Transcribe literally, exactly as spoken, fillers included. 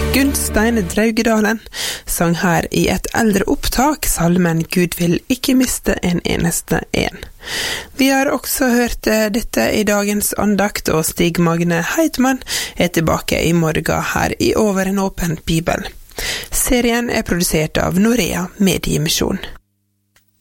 Gunstein Draugedalen sang her i et eldre opptak salmen Gud vil ikke miste en eneste en. Vi har også hørt dette i dagens andakt, og Stig Magne Heitmann er tilbake i morgen her i Over en åpen bibel. Serien er produsert av Norea Mediemisjon.